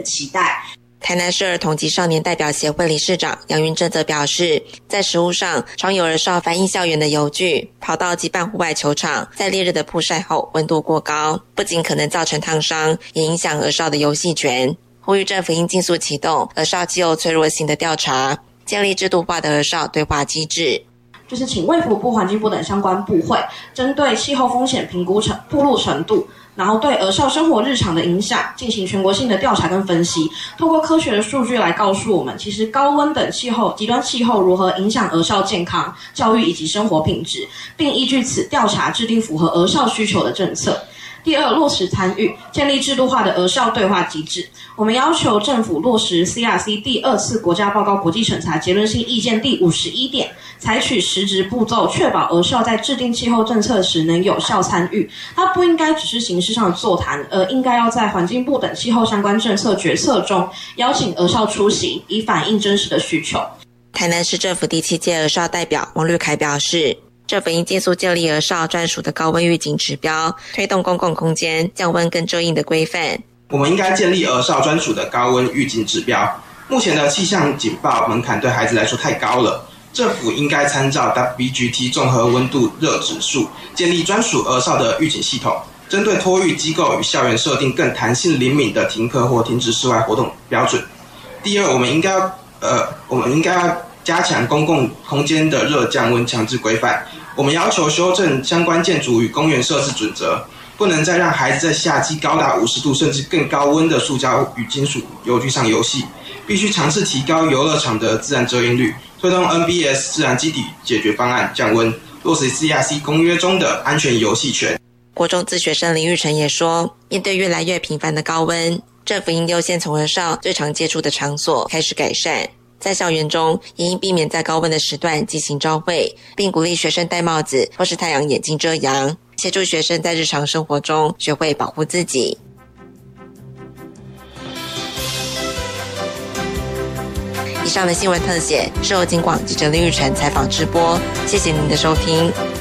的期待。 台南市儿童及少年代表协会理事长杨云正则表示，在食物上常有儿少反映校园的游具、跑道及办户外球场在烈日的曝晒后温度过高，不仅可能造成烫伤，也影响儿少的游戏权。呼吁政府应尽速启动儿少气候脆弱性的调查，建立制度化的儿少对话机制。 就是请卫福部、环境部等相关部会，针对气候风险评估暴露程度，然后对儿少生活日常的影响进行全国性的调查跟分析，透过科学的数据来告诉我们，其实高温等气候、极端气候如何影响儿少健康、教育以及生活品质，并依据此调查制定符合儿少需求的政策。第二，落实参与，建立制度化的儿少对话机制。我们要求政府落实 CRC 第2次国家报告国际审查结论性意见第51点，采取实质步骤，确保儿少在制定气候政策时能有效参与。它不应该只是形式上的座谈，而应该要在环境部等气候相关政策决策中邀请儿少出席，以反映真实的需求。 台南市政府第7届儿少代表王绿凯表示，政府应尽速建立儿少专属的高温预警指标，推动公共空间降温更遮阴的规范。 我们应该建立儿少专属的高温预警指标。目前的气象警报门槛对孩子来说太高了，政府应该参照 WGT 综合温度热指数，建立专属儿少的预警系统，针对托育机构与校园设定更弹性灵敏的停课或停止室外活动标准。第二，我们应该要加强公共空间的热降温强制规范。我们要求修正相关建筑与公园设置准则，不能再让孩子在夏季高达50度甚至更高温的塑胶与金属游具上游戏，必须尝试提高游乐场的自然遮阴率，推动 NBS 自然基底解决方案降温，落实 CRC 公约中的安全游戏权。 国中自学生林玉成也说，面对越来越频繁的高温，政府应优先从儿少最常接触的场所开始改善。在校园中也应避免在高温的时段进行朝会，并鼓励学生戴帽子或是太阳眼镜遮阳，协助学生在日常生活中学会保护自己。以上的新闻特写是由警广记者林玉成采访直播，谢谢您的收听。